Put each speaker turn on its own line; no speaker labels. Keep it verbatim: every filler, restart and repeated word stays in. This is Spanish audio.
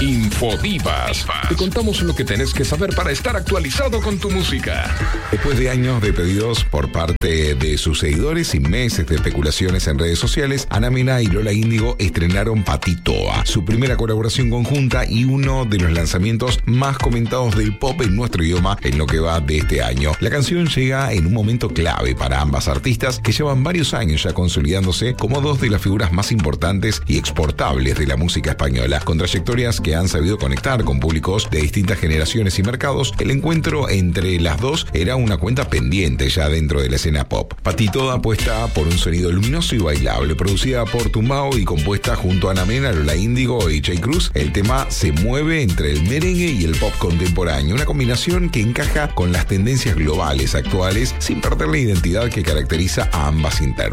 Infodivas. Te contamos lo que tenés que saber para estar actualizado con tu música.
Después de años de pedidos por parte de sus seguidores y meses de especulaciones en redes sociales, Ana Mena y Lola Índigo estrenaron Patitoa, su primera colaboración conjunta y uno de los lanzamientos más comentados del pop en nuestro idioma en lo que va de este año. La canción llega en un momento clave para ambas artistas que llevan varios años ya consolidándose como dos de las figuras más importantes y exportables de la música española. Con trayectorias que han sabido conectar con públicos de distintas generaciones y mercados, el encuentro entre las dos era una cuenta pendiente ya dentro de la escena pop. Patitoa apuesta por un sonido luminoso y bailable, producida por Tumbao y compuesta junto a Ana Mena, Lola Índigo y Jay Cruz. El tema se mueve entre el merengue y el pop contemporáneo, una combinación que encaja con las tendencias globales actuales sin perder la identidad que caracteriza a ambas intérpretes.